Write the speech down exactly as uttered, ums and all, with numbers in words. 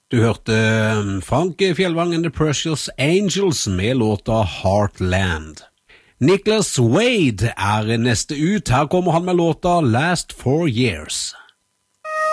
Du hørte Frank Fjellvang and the Precious Angels med låta Heartland. Nicholas Wade er neste ut. Her kommer han med låta Last Four Years.